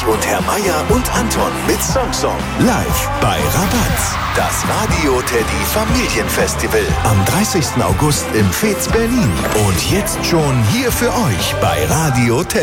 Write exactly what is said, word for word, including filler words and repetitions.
Ulrich und Herr Meier und Anton mit Samsung. Live bei Rabatz. Das Radio Teddy Familienfestival am dreißigsten August im Fez Berlin. Und jetzt schon hier für euch bei Radio Teddy.